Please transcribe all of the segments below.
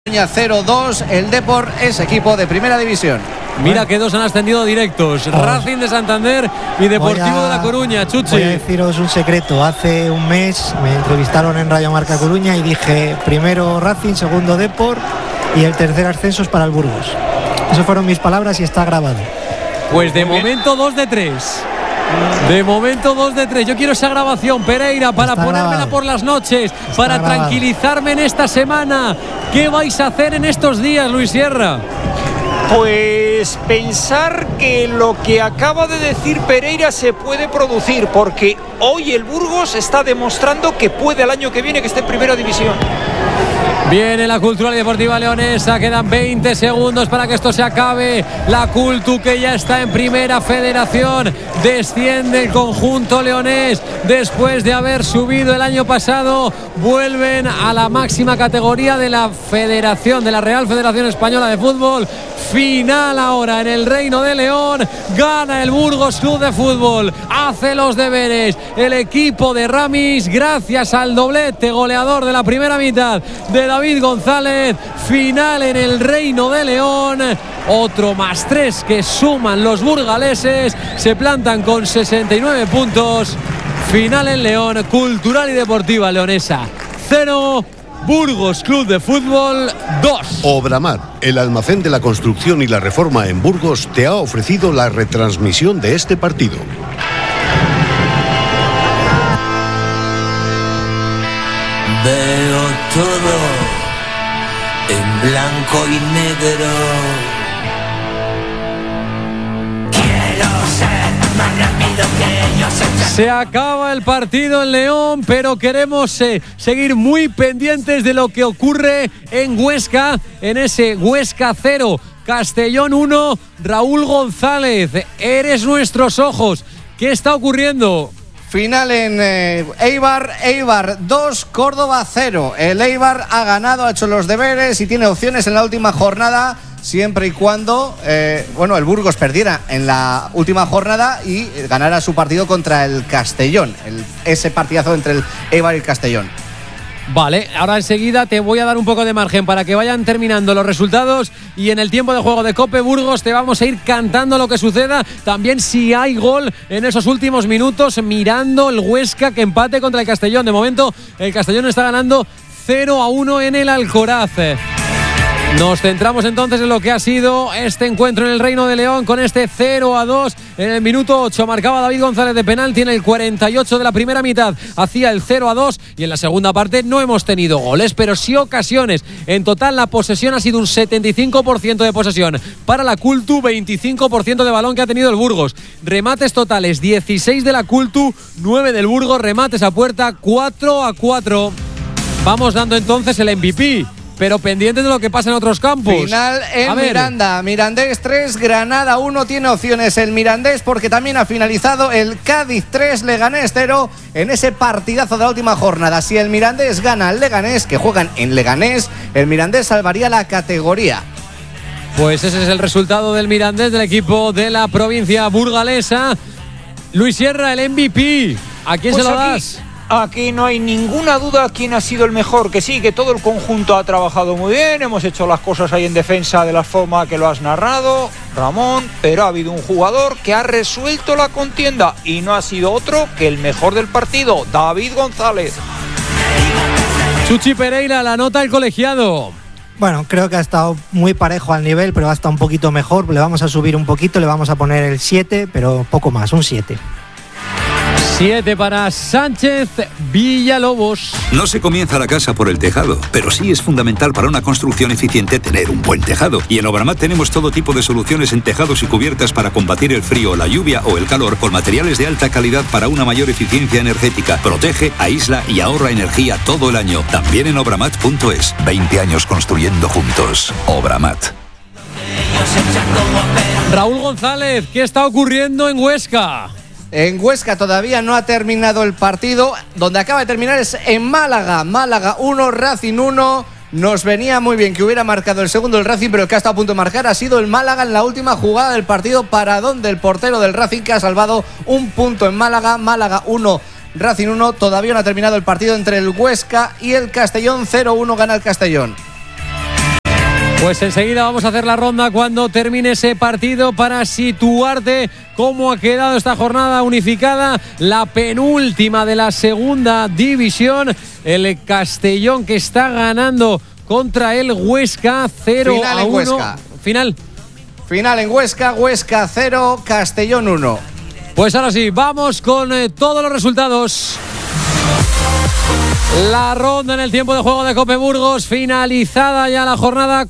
Coruña 0-2, el Depor es equipo de primera división. Mira que dos han ascendido directos, Racing de Santander y Deportivo de La Coruña. Chuchi, voy a deciros un secreto. Hace un mes me entrevistaron en Radio Marca Coruña y dije primero Racing, segundo Depor y el tercer ascenso es para el Burgos. Esas fueron mis palabras y está grabado. Pues de momento 2 de 3. De momento 2 de 3. Yo quiero esa grabación, Pereira, para Está ponérmela grabado. por las noches, para grabado. tranquilizarme en esta semana. ¿Qué vais a hacer en estos días, Luis Sierra? Pues pensar que lo que acaba de decir Pereira se puede producir, porque hoy el Burgos está demostrando que puede el año que viene que esté en primera división. Viene la Cultural y Deportiva Leonesa, quedan 20 segundos para que esto se acabe. La Cultu, que ya está en primera federación, desciende el conjunto leonés después de haber subido el año pasado. Vuelven a la máxima categoría de la federación, de la Real Federación Española de Fútbol. Final ahora en el Reino de León. Gana el Burgos Club de Fútbol, hace los deberes el equipo de Ramis gracias al doblete goleador de la primera mitad de David González. Final en el Reino de León. Otro +3 que suman los burgaleses. Se plantan con 69 puntos. Final en León. Cultural y Deportiva Leonesa 0, Burgos Club de Fútbol 2. Obramar, el almacén de la construcción y la reforma en Burgos, te ha ofrecido la retransmisión de este partido. Veo todo en blanco y negro. Quiero ser más rápido que ellos. Se acaba el partido en León, pero queremos seguir muy pendientes de lo que ocurre en Huesca, en ese Huesca 0, Castellón 1. Raúl González, eres nuestros ojos. ¿Qué está ocurriendo? Final en Eibar 2, Córdoba 0. El Eibar ha ganado, ha hecho los deberes y tiene opciones en la última jornada, siempre y cuando el Burgos perdiera en la última jornada y ganara su partido contra el Castellón, ese partidazo entre el Eibar y el Castellón. Vale, ahora enseguida te voy a dar un poco de margen para que vayan terminando los resultados y en el tiempo de juego de Cope Burgos te vamos a ir cantando lo que suceda. También si hay gol en esos últimos minutos, mirando el Huesca que empate contra el Castellón. De momento el Castellón está ganando 0-1 en el Alcoraz. Nos centramos entonces en lo que ha sido este encuentro en el Reino de León con este 0-2 en el minuto 8. Marcaba David González de penalti en el 48 de la primera mitad. Hacía el 0-2 y en la segunda parte no hemos tenido goles, pero sí ocasiones. En total la posesión ha sido un 75% de posesión para la Cultu, 25% de balón que ha tenido el Burgos. Remates totales 16 de la Cultu, 9 del Burgos. Remates a puerta 4-4. Vamos dando entonces el MVP, pero pendiente de lo que pasa en otros campos. Final en Miranda, Mirandés 3, Granada 1, tiene opciones el Mirandés porque también ha finalizado el Cádiz 3, Leganés 0 en ese partidazo de la última jornada. Si el Mirandés gana al Leganés, que juegan en Leganés, el Mirandés salvaría la categoría. Pues ese es el resultado del Mirandés, del equipo de la provincia burgalesa. Luis Sierra, el MVP, ¿a quién Pues se lo das? Aquí no hay ninguna duda quién ha sido el mejor, que sí, que todo el conjunto ha trabajado muy bien, hemos hecho las cosas ahí en defensa de la forma que lo has narrado, Ramón, pero ha habido un jugador que ha resuelto la contienda y no ha sido otro que el mejor del partido, David González. Chuchi Pereira, la nota del colegiado. Bueno, creo que ha estado muy parejo al nivel, pero ha estado un poquito mejor. Le vamos a subir un poquito, le vamos a poner el 7, pero poco más, un 7. 7 para Sánchez Villalobos. No se comienza la casa por el tejado, pero sí es fundamental para una construcción eficiente tener un buen tejado. Y en Obramat tenemos todo tipo de soluciones en tejados y cubiertas para combatir el frío, la lluvia o el calor con materiales de alta calidad para una mayor eficiencia energética. Protege, aísla y ahorra energía todo el año. También en obramat.es. 20 años construyendo juntos. Obramat. Raúl González, ¿qué está ocurriendo en Huesca? En Huesca todavía no ha terminado el partido. Donde acaba de terminar es en Málaga. Málaga 1, Racing 1. Nos venía muy bien que hubiera marcado el segundo el Racing, pero el que ha estado a punto de marcar ha sido el Málaga en la última jugada del partido. Paradón del portero del Racing que ha salvado un punto en Málaga. Málaga 1, Racing 1. Todavía no ha terminado el partido entre el Huesca y el Castellón. 0-1 gana el Castellón. Pues enseguida vamos a hacer la ronda cuando termine ese partido para situarte cómo ha quedado esta jornada unificada, la penúltima de la segunda división. El Castellón que está ganando contra el Huesca 0-1. Huesca. Final en Huesca, Huesca 0, Castellón 1. Pues ahora sí, vamos con todos los resultados. La ronda en el tiempo de juego de Cope Burgos, finalizada ya la jornada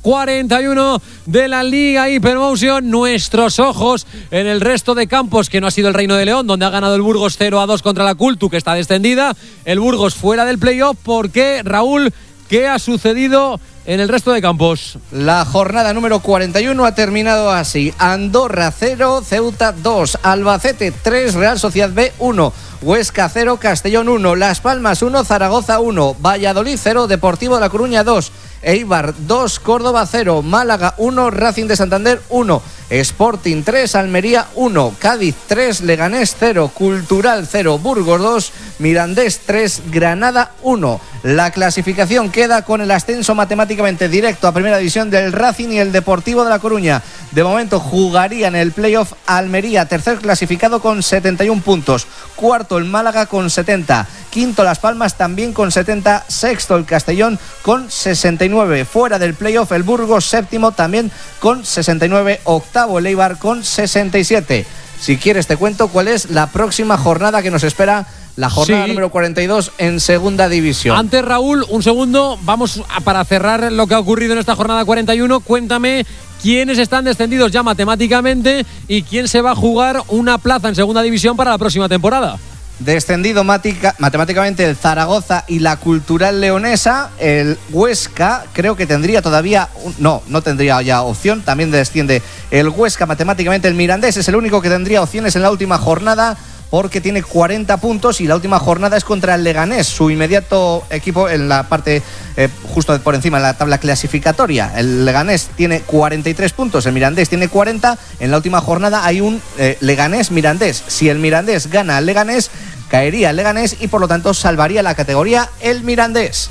41 de la Liga Hypermotion. Nuestros ojos en el resto de campos, que no ha sido el Reino de León, donde ha ganado el Burgos 0-2 contra la Cultu, que está descendida. El Burgos fuera del playoff. ¿Por qué, Raúl? ¿Qué ha sucedido en el resto de campos? La jornada número 41 ha terminado así: Andorra 0, Ceuta 2, Albacete 3, Real Sociedad B 1, Huesca 0, Castellón 1, Las Palmas 1, Zaragoza 1, Valladolid 0, Deportivo de La Coruña 2, Eibar 2, Córdoba 0, Málaga 1, Racing de Santander 1, Sporting 3, Almería 1, Cádiz 3, Leganés 0, Cultural 0, Burgos 2, Mirandés 3, Granada 1. La clasificación queda con el ascenso matemáticamente directo a Primera División del Racing y el Deportivo de La Coruña. De momento jugarían el playoff Almería, tercer clasificado con 71 puntos, cuarto el Málaga con 70, quinto Las Palmas también con 70, sexto el Castellón con 69, fuera del playoff el Burgos, séptimo también con 69, octavo el Eibar con 67. Si quieres te cuento cuál es la próxima jornada que nos espera, la jornada número 42 en segunda división. Antes, Raúl, un segundo, vamos para cerrar lo que ha ocurrido en esta jornada 41. Cuéntame quiénes están descendidos ya matemáticamente y quién se va a jugar una plaza en segunda división para la próxima temporada. Descendido matemáticamente el Zaragoza y la Cultural Leonesa. El Huesca creo que tendría todavía no tendría ya opción, también desciende el Huesca matemáticamente. El Mirandés es el único que tendría opciones en la última jornada, porque tiene 40 puntos y la última jornada es contra el Leganés, su inmediato equipo en la parte justo por encima de la tabla clasificatoria. El Leganés tiene 43 puntos, el Mirandés tiene 40. En la última jornada hay un Leganés-Mirandés. Si el Mirandés gana al Leganés, caería el Leganés y por lo tanto salvaría la categoría el Mirandés.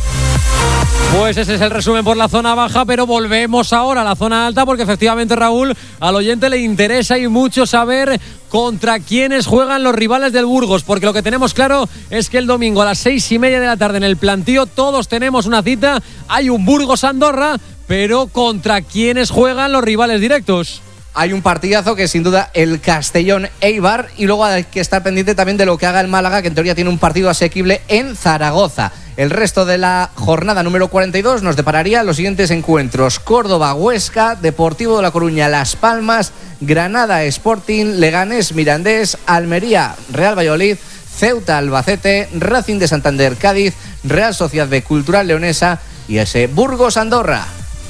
Pues ese es el resumen por la zona baja, pero volvemos ahora a la zona alta, porque efectivamente, Raúl, al oyente le interesa y mucho saber contra quiénes juegan los rivales del Burgos, porque lo que tenemos claro es que el domingo a las 6:30 de la tarde en el plantío todos tenemos una cita. Hay un Burgos-Andorra, pero contra quiénes juegan los rivales directos. Hay un partidazo que es sin duda el Castellón-Eibar, y luego hay que estar pendiente también de lo que haga el Málaga, que en teoría tiene un partido asequible en Zaragoza. El resto de la jornada número 42 nos depararía los siguientes encuentros: Córdoba-Huesca, Deportivo de La Coruña, Las Palmas, Granada-Sporting, Leganés-Mirandés, Almería-Real Valladolid, Ceuta-Albacete, Racing de Santander, Cádiz, Real Sociedad B, Cultural Leonesa y ese Burgos-Andorra.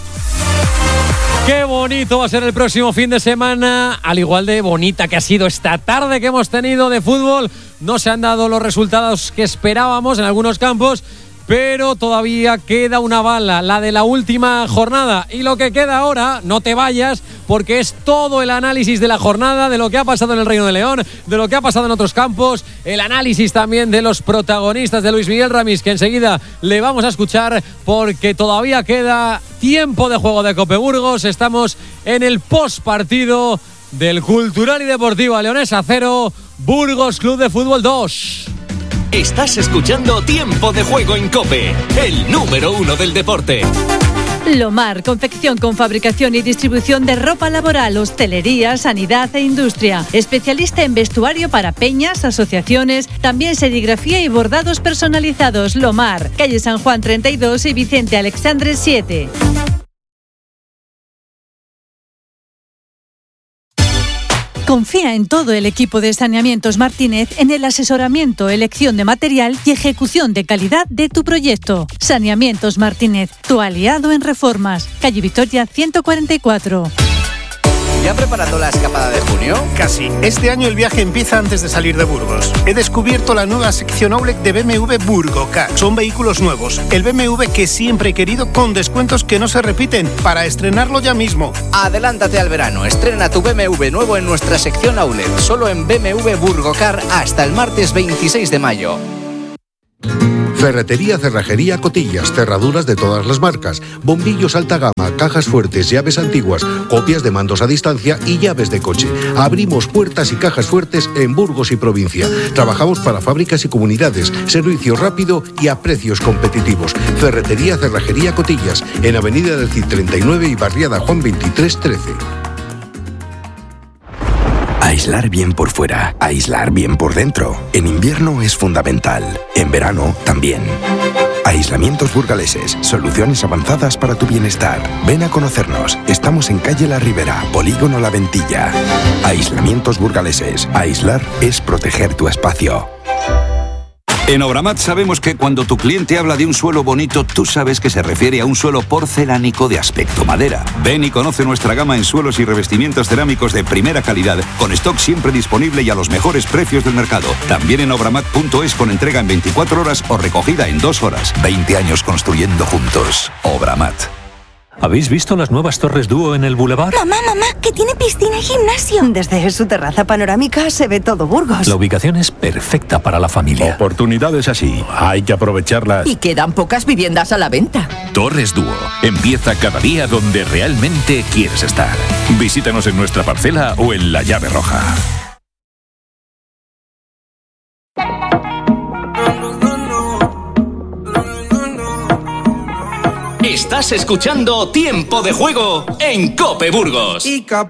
Qué bonito va a ser el próximo fin de semana, al igual de bonita que ha sido esta tarde que hemos tenido de fútbol. No se han dado los resultados que esperábamos en algunos campos, pero todavía queda una bala, la de la última jornada. Y lo que queda ahora, no te vayas, porque es todo el análisis de la jornada, de lo que ha pasado en el Reino de León, de lo que ha pasado en otros campos, el análisis también de los protagonistas de Luis Miguel Ramis, que enseguida le vamos a escuchar, porque todavía queda tiempo de juego de Cope Burgos. Estamos en el postpartido del Cultural y Deportiva Leonesa 0, Burgos Club de Fútbol 2. Estás escuchando Tiempo de Juego en COPE, el número 1 del deporte. Lomar, confección con fabricación y distribución de ropa laboral, hostelería, sanidad e industria. Especialista en vestuario para peñas, asociaciones, también serigrafía y bordados personalizados. Lomar, calle San Juan 32 y Vicente Alexandre 7. Confía en todo el equipo de Saneamientos Martínez en el asesoramiento, elección de material y ejecución de calidad de tu proyecto. Saneamientos Martínez, tu aliado en reformas. Calle Victoria 144. ¿Ya preparando la escapada de junio? Casi. Este año el viaje empieza antes de salir de Burgos. He descubierto la nueva sección Outlet de BMW Burgocar. Son vehículos nuevos. El BMW que siempre he querido, con descuentos que no se repiten, para estrenarlo ya mismo. Adelántate al verano. Estrena tu BMW nuevo en nuestra sección Outlet. Solo en BMW Burgocar hasta el martes 26 de mayo. Ferretería Cerrajería Cotillas, cerraduras de todas las marcas, bombillos alta gama, cajas fuertes, llaves antiguas, copias de mandos a distancia y llaves de coche. Abrimos puertas y cajas fuertes en Burgos y provincia. Trabajamos para fábricas y comunidades, servicio rápido y a precios competitivos. Ferretería Cerrajería Cotillas, en Avenida del Cid 39 y Barriada Juan 2313. Aislar bien por fuera, aislar bien por dentro. En invierno es fundamental, en verano también. Aislamientos burgaleses, soluciones avanzadas para tu bienestar. Ven a conocernos. Estamos en calle La Ribera, Polígono La Ventilla. Aislamientos burgaleses. Aislar es proteger tu espacio. En Obramat sabemos que cuando tu cliente habla de un suelo bonito, tú sabes que se refiere a un suelo porcelánico de aspecto madera. Ven y conoce nuestra gama en suelos y revestimientos cerámicos de primera calidad, con stock siempre disponible y a los mejores precios del mercado. También en obramat.es con entrega en 24 horas o recogida en 2 horas. 20 años construyendo juntos. Obramat. ¿Habéis visto las nuevas torres dúo en el Boulevard? Mamá, que tiene piscina y gimnasio. Desde su terraza panorámica se ve todo Burgos. La ubicación es perfecta para la familia. Oportunidades así, hay que aprovecharlas. Y quedan pocas viviendas a la venta. Torres Dúo. Empieza cada día donde realmente quieres estar. Visítanos en nuestra parcela o en La Llave Roja. Estás escuchando Tiempo de Juego en COPE Burgos.